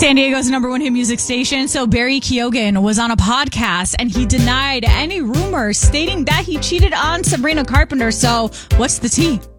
San Diego's #1 hit music station. So Barry Keoghan was on a podcast and he denied any rumors stating that he cheated on Sabrina Carpenter. So what's the tea?